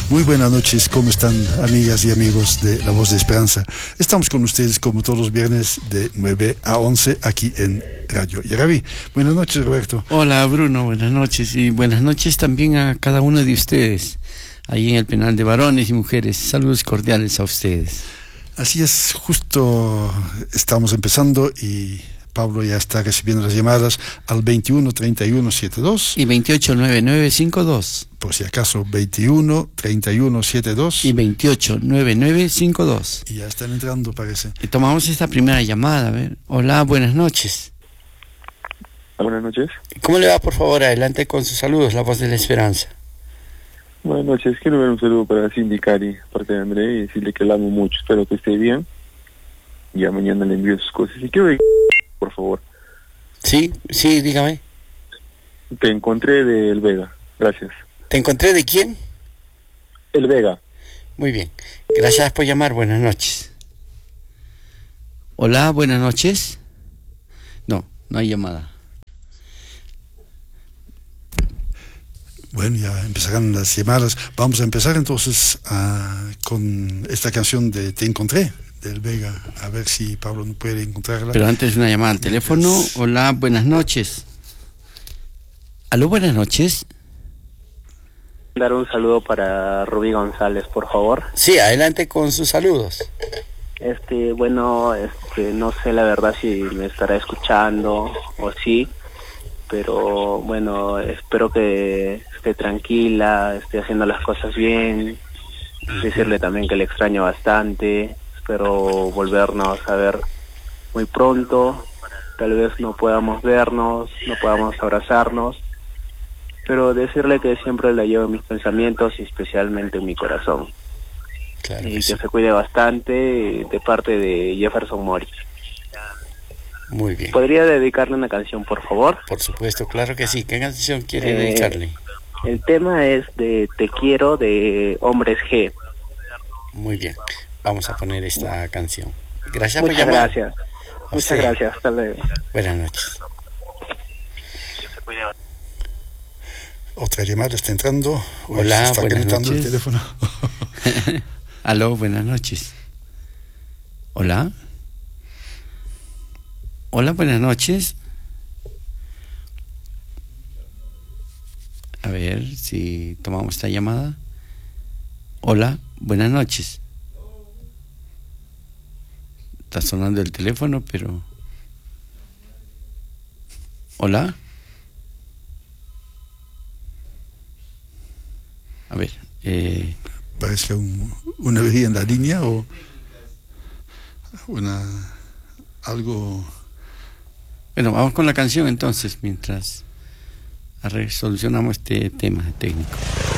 Muy buenas noches, ¿cómo están, amigas y amigos de La Voz de Esperanza? Estamos con ustedes como todos los viernes de 9 a 11 aquí en Radio Yaraví. Buenas noches, Roberto. Hola, Bruno, buenas noches, y buenas noches también a cada uno de ustedes ahí en el penal de varones y mujeres. Saludos cordiales a ustedes. Así es, justo estamos empezando y Pablo ya está recibiendo las llamadas al 21-31-72 y 28-9952. Por si acaso, 21-31-72 y 28-9952. Y ya están entrando, parece. Y tomamos esta primera llamada, a ver. Hola, buenas noches. Buenas noches. ¿Cómo le va, por favor? Adelante con sus saludos, La Voz de la Esperanza. Buenas noches, quiero ver un saludo para Sindicari, parte de André, y decirle que la amo mucho, espero que esté bien. Ya mañana le envío sus cosas. Y quiero ver, por favor. Sí, dígame. Te encontré de El Vega, gracias. ¿Te encontré de quién? El Vega. Muy bien, gracias por llamar, buenas noches. Hola, buenas noches. No hay llamada. Bueno, ya empezarán las llamadas. Vamos a empezar entonces con esta canción de Te Encontré, del Vega, a ver si Pablo no puede encontrarla. Pero antes una llamada al teléfono. Hola, buenas noches. Aló, buenas noches. Dar un saludo para Rubí González, por favor. Sí, adelante con sus saludos. No sé la verdad si me estará escuchando o sí, pero bueno, espero que esté tranquila, esté haciendo las cosas bien. Decirle también que le extraño bastante. Espero volvernos a ver muy pronto. Tal vez no podamos vernos, no podamos abrazarnos, pero decirle que siempre la llevo en mis pensamientos y especialmente en mi corazón. Claro, y que sí. se cuide bastante, de parte de Jefferson Moritz. Muy bien. ¿Podría dedicarle una canción, por favor? Por supuesto, claro que sí. ¿Qué canción quiere dedicarle? El tema es de Te Quiero, de Hombres G. Muy bien, vamos a poner esta canción. Gracias por Muchas llamar. gracias. Muchas gracias, hasta luego. Buenas noches. Otra llamada está entrando. Hola, se está buenas calentando noches. el teléfono. Aló, buenas noches. Hola. Hola, buenas noches. A ver si tomamos esta llamada. Hola, buenas noches. Está sonando el teléfono, pero... Hola. A ver, Parece una avería en la línea o algo. bueno, vamos con la canción entonces, mientras solucionamos este tema técnico.